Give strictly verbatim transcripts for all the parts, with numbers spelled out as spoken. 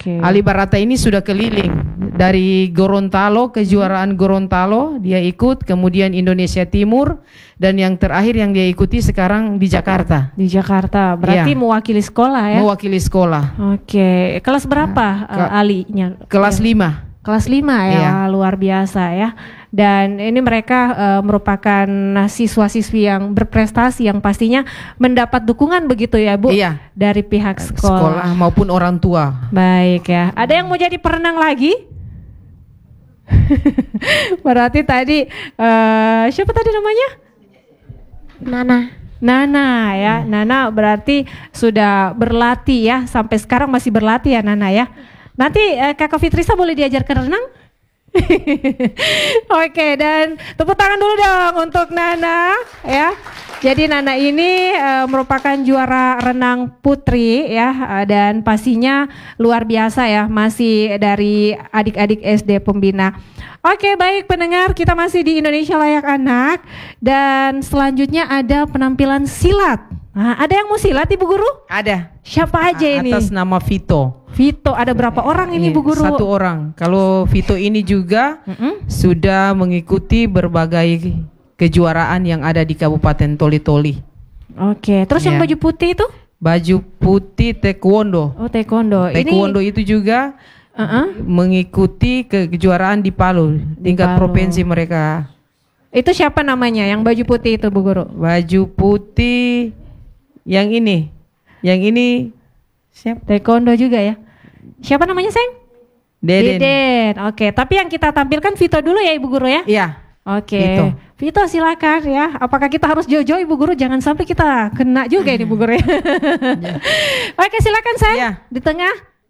Oke. Ali Barata ini sudah keliling dari Gorontalo, kejuaraan Gorontalo dia ikut, kemudian Indonesia Timur, dan yang terakhir yang dia ikuti sekarang di Jakarta. Di Jakarta, berarti Ya. mewakili sekolah ya? Mewakili sekolah. Oke, kelas berapa Ke- uh, alinya? Kelas Ya. lima. Kelas lima ya, Iya. luar biasa ya. Dan ini mereka uh, merupakan siswa-siswi yang berprestasi yang pastinya mendapat dukungan begitu ya Bu? Iya. Dari pihak sekolah. Sekolah maupun orang tua. Baik ya. Ada yang mau jadi perenang lagi? Berarti tadi uh, siapa tadi namanya? Nana. Nana ya. Nana berarti sudah berlatih ya. Sampai sekarang masih berlatih ya Nana ya. Nanti uh, Kakak Fitrisa boleh diajarkan renang? Oke, dan tepuk tangan dulu dong untuk Nana ya. Jadi Nana ini uh, merupakan juara renang putri ya, uh, dan pastinya luar biasa ya, masih dari adik-adik S D Pembina. Oke, baik pendengar, kita masih di Indonesia Layak Anak dan selanjutnya ada penampilan silat. Nah, ada yang mau silat Ibu Guru? Ada. Siapa aja ini? Atas nama Vito. Vito, ada berapa orang ini Iya, Bu Guru? Satu orang. Kalau Vito ini juga Mm-mm. sudah mengikuti berbagai kejuaraan yang ada di Kabupaten Toli-Toli. Oke, terus yang Iya. baju putih itu? Baju putih taekwondo. Oh, taekwondo. Taekwondo Ini itu juga uh-uh. mengikuti ke kejuaraan di Palu, tingkat Palu. provinsi mereka. Itu siapa namanya yang baju putih itu Bu Guru? Baju putih yang ini. Yang ini siapa? Taekwondo juga ya. Siapa namanya, Seng? Deden. Deden. Oke, tapi yang kita tampilkan Vito dulu ya Ibu Guru ya. Iya. Oke. Vito. Vito silakan ya. Apakah kita harus jauh-jauh Ibu Guru? Jangan sampai kita kena juga ini Bu Guru ya. Oke, silakan Seng. Iya. Di tengah.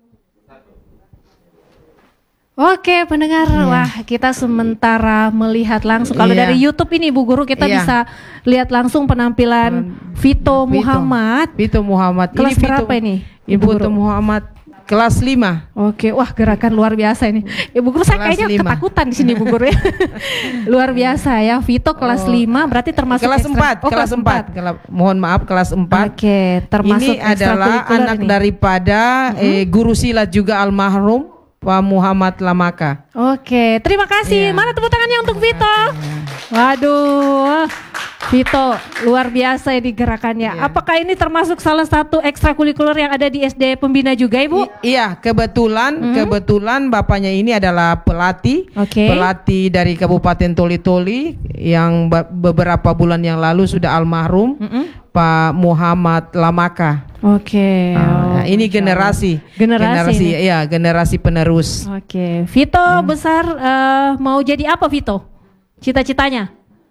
Oke pendengar, Iya. wah kita sementara melihat langsung. Kalau Iya. dari YouTube ini Bu Guru kita Iya. bisa lihat langsung penampilan Vito Muhammad. Vito Muhammad. Kelas ini Vito, berapa ini? Ibu Ibu Vito Guru? Muhammad kelas lima. Oke, wah gerakan luar biasa ini. Ibu Guru saya Kelas kayaknya lima. ketakutan di sini Bu Guru ya. Luar biasa ya, Vito kelas Oh. lima berarti termasuk Kelas ekstra- empat, Oh, kelas empat. Kela- mohon maaf kelas empat. Oke, termasuk Ini adalah ekstrakurikuler anak ini. daripada eh, guru silat juga almarhum Pak Muhammad Lamaka. Oke, terima kasih. Iya. Mana tepuk tangannya untuk Vito? Waduh, Vito luar biasa ini gerakannya. Iya. Apakah ini termasuk salah satu ekstrakurikuler yang ada di S D Pembina juga, Ibu? I- iya, kebetulan kebetulan bapaknya ini adalah pelatih, Oke. pelatih dari Kabupaten Toli-Toli yang be- beberapa bulan yang lalu sudah almarhum Mm-mm. Pak Muhammad Lamaka. Oke. Ah, oh, ini Masya generasi, Allah. Generasi ini. ya generasi penerus. Oke, Vito besar eh, mau jadi apa Vito? Cita-citanya?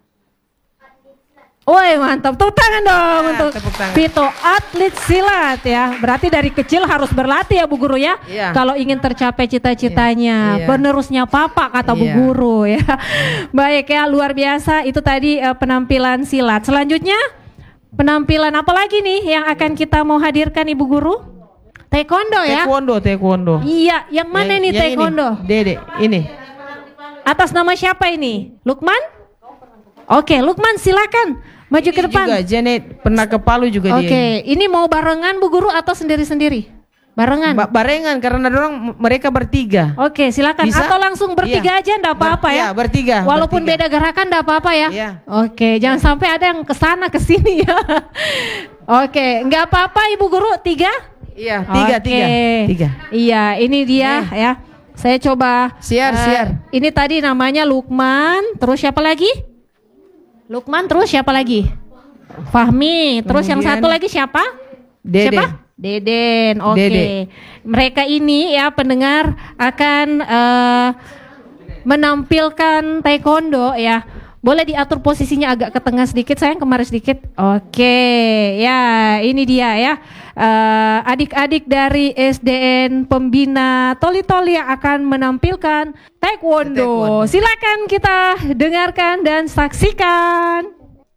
Woi mantap, tepuk tangan dong Ya, untuk tepuk tangan. Vito atlet silat ya. Berarti dari kecil harus berlatih ya Bu Guru ya. Iya. Kalau ingin tercapai cita-citanya, Iya. penerusnya Papa kata Bu Iya. Guru ya. Baik ya, luar biasa. Itu tadi eh, penampilan silat. Selanjutnya penampilan apa lagi nih yang akan kita mau hadirkan Ibu Guru? Taekwondo ya. Taekwondo, taekwondo. Iya, yang mana Yang- nih yang taekwondo? Ini, Dede, ini. Atas nama siapa ini? Lukman? Oke, Lukman silakan maju ke Ini depan. juga Janet pernah ke Palu juga Oke, dia. ini mau barengan Bu Guru atau sendiri-sendiri? Barengan. Ba- barengan karena orang mereka bertiga. Oke, silakan. Bisa? Atau langsung bertiga Iya. aja enggak apa-apa Ber- ya. iya, bertiga, Walaupun bertiga. beda gerakan enggak apa-apa ya. Iya. Oke, jangan sampai ada yang ke sana ke sini ya. Oke, enggak apa-apa Ibu Guru, tiga? Iya, tiga, Oke. tiga, tiga. Iya, ini dia ya. Saya coba Siar, eh, siar. Ini tadi namanya Lukman, terus siapa lagi? Lukman, terus siapa lagi? Fahmi, terus yang Kemudian satu lagi siapa? Dede. Siapa? Deden. Oke. Dede. Mereka ini ya pendengar akan eh, menampilkan taekwondo ya. Boleh diatur posisinya agak ke tengah sedikit, sayang, kemarin sedikit. Oke, ya ini dia ya. Eh, adik-adik dari S D N Pembina Toli-Toli yang akan menampilkan taekwondo. Taekwondo. Silakan kita dengarkan dan saksikan.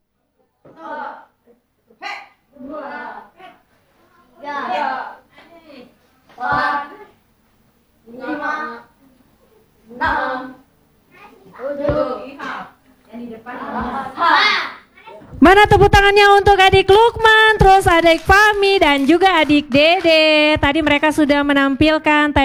Mana tepuk tangannya untuk adik Lukman, terus adik Fahmi dan juga adik Dede. Tadi mereka sudah menampilkan